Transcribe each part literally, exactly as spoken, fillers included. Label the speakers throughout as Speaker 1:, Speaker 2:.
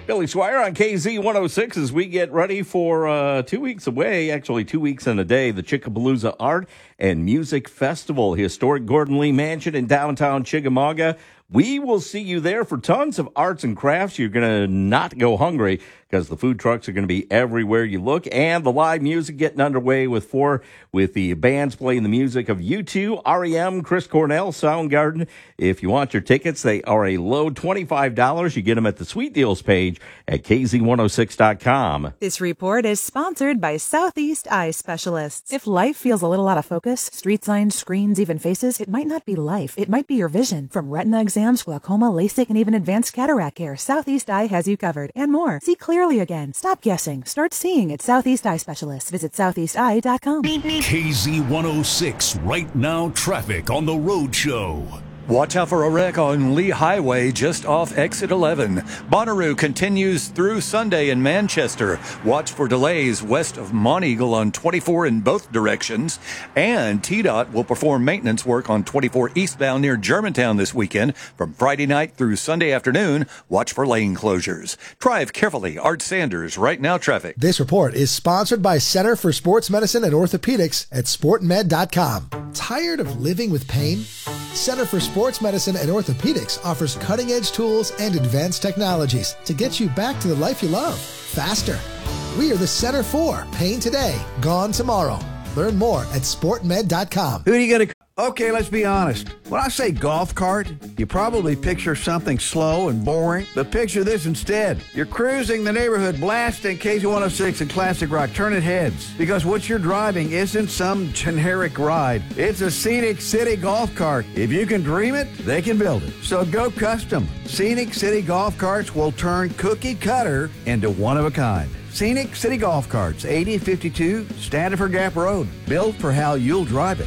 Speaker 1: Billy Squire on K Z one oh six as we get ready for uh, two weeks away, actually two weeks and a day, the Chickapalooza Art and Music Festival, historic Gordon Lee Mansion in downtown Chickamauga. We will see you there for tons of arts and crafts. You're going to not go hungry because the food trucks are going to be everywhere you look, and the live music getting underway with four, with the bands playing the music of U two, R E M, Chris Cornell, Soundgarden. If you want your tickets, they are a low twenty-five dollars. You get them at the Sweet Deals page at K Z one oh six dot com.
Speaker 2: This report is sponsored by Southeast Eye Specialists. If life feels a little out of focus, street signs, screens, even faces, it might not be life. It might be your vision. From retina exams, glaucoma, LASIK, and even advanced cataract care, Southeast Eye has you covered, and more. See clearly again. Stop guessing. Start seeing at Southeast Eye Specialists. Visit southeast eye dot com.
Speaker 3: K Z one oh six, right now traffic on the road show.
Speaker 4: Watch out for a wreck on Lee Highway just off exit eleven. Bonnaroo continues through Sunday in Manchester. Watch for delays west of Monteagle on twenty-four in both directions. And T DOT will perform maintenance work on twenty-four eastbound near Germantown this weekend. From Friday night through Sunday afternoon, watch for lane closures. Drive carefully. Art Sanders, right now traffic.
Speaker 5: This report is sponsored by Center for Sports Medicine and Orthopedics at sport med dot com. Tired of living with pain? Center for Sports Medicine and Orthopedics offers cutting-edge tools and advanced technologies to get you back to the life you love, faster. We are the Center for Pain Today, Gone Tomorrow. Learn more at sport med dot com.
Speaker 6: Who are you going to... Okay, let's be honest. When I say golf cart, you probably picture something slow and boring, but picture this instead. You're cruising the neighborhood blasting K Z one oh six and classic rock, turning heads, because what you're driving isn't some generic ride. It's a Scenic City golf cart. If you can dream it, they can build it. So go custom. Scenic City golf carts will turn cookie cutter into one of a kind. Scenic City golf carts, eighty fifty-two Standiford Gap Road, built for how you'll drive it.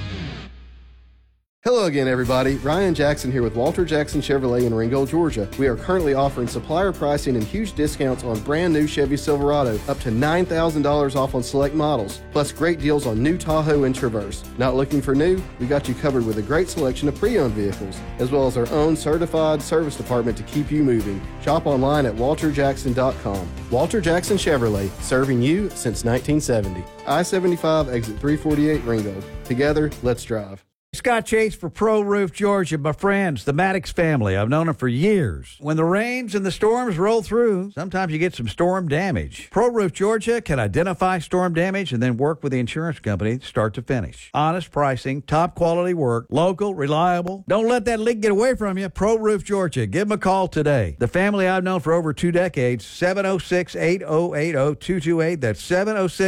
Speaker 7: Hello again, everybody. Ryan Jackson here with Walter Jackson Chevrolet in Ringgold, Georgia. We are currently offering supplier pricing and huge discounts on brand new Chevy Silverado, up to nine thousand dollars off on select models, plus great deals on new Tahoe and Traverse. Not looking for new? We got you covered with a great selection of pre-owned vehicles, as well as our own certified service department to keep you moving. Shop online at walter jackson dot com. Walter Jackson Chevrolet, serving you since nineteen seventy. I seventy-five, exit three forty-eight, Ringgold. Together, let's drive.
Speaker 6: Scott Chase for Pro Roof Georgia, my friends, the Maddox family. I've known them for years. When the rains and the storms roll through, sometimes you get some storm damage. Pro Roof Georgia can identify storm damage and then work with the insurance company start to finish. Honest pricing, top quality work, local, reliable. Don't let that leak get away from you. Pro Roof Georgia. Give them a call today. The family I've known for over two decades, seven oh six, eight oh eight oh, two two eight. That's seven oh six